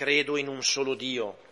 Credo in un solo Dio,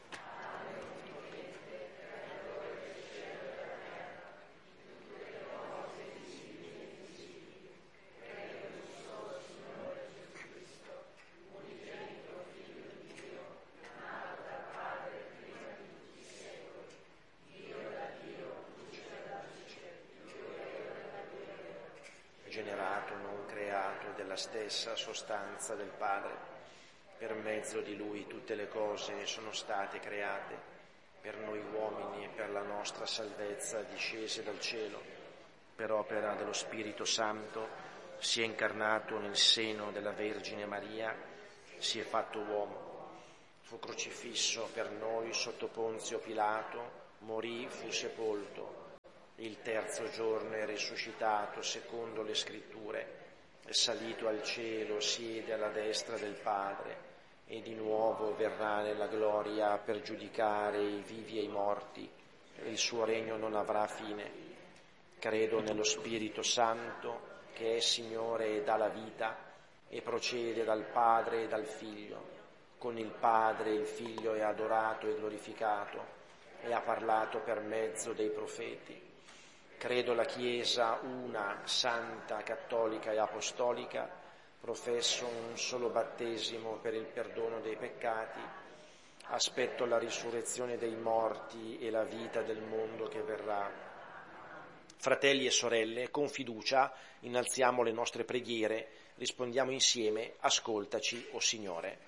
generato, non creato, della stessa sostanza del Padre. Per mezzo di Lui tutte le cose sono state create, per noi uomini e per la nostra salvezza discese dal cielo, per opera dello Spirito Santo, si è incarnato nel seno della Vergine Maria, si è fatto uomo, fu crocifisso per noi sotto Ponzio Pilato, morì, fu sepolto, il terzo giorno è risuscitato secondo le Scritture, è salito al cielo, siede alla destra del Padre, e di nuovo verrà nella gloria per giudicare i vivi e i morti, e il suo regno non avrà fine. Credo nello Spirito Santo, che è Signore e dà la vita, e procede dal Padre e dal Figlio. Con il Padre il Figlio è adorato e glorificato, e ha parlato per mezzo dei profeti. Credo la Chiesa una, santa, cattolica e apostolica, professo un solo battesimo per il perdono dei peccati, aspetto la risurrezione dei morti e la vita del mondo che verrà. Fratelli e sorelle, con fiducia innalziamo le nostre preghiere, rispondiamo insieme: ascoltaci, o Signore.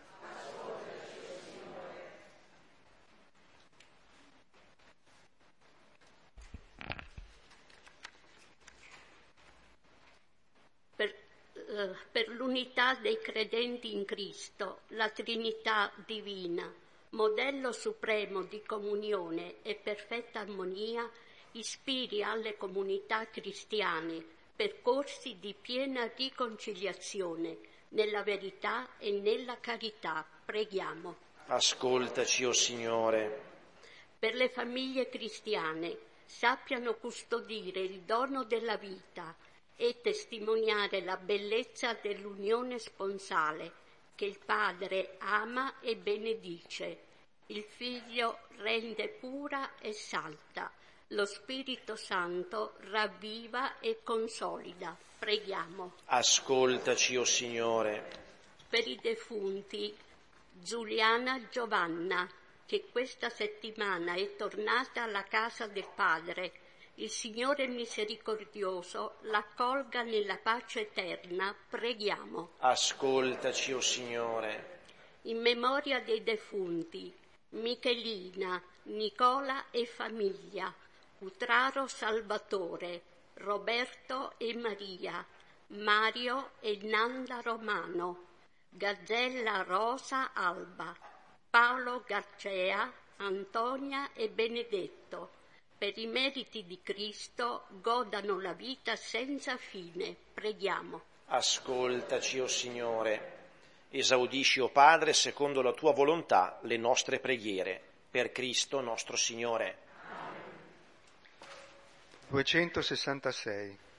Per l'unità dei credenti in Cristo, la Trinità divina, modello supremo di comunione e perfetta armonia, ispiri alle comunità cristiane percorsi di piena riconciliazione nella verità e nella carità. Preghiamo. Ascoltaci, o Signore. Per le famiglie cristiane, sappiano custodire il dono della vita e testimoniare la bellezza dell'unione sponsale che il Padre ama e benedice. Il Figlio rende pura e salta. Lo Spirito Santo ravviva e consolida. Preghiamo. Ascoltaci, o Signore. Per i defunti, Giuliana Giovanna, che questa settimana è tornata alla casa del Padre, il Signore misericordioso l'accolga nella pace eterna. Preghiamo. Ascoltaci, o Signore. In memoria dei defunti, Michelina, Nicola e famiglia, Utraro Salvatore, Roberto e Maria, Mario e Nanda Romano, Gazzella Rosa Alba, Paolo Garcea, Antonia e Benedetto, per i meriti di Cristo godano la vita senza fine. Preghiamo. Ascoltaci, o Signore. Esaudisci, o Padre, secondo la tua volontà, le nostre preghiere. Per Cristo nostro Signore. 266.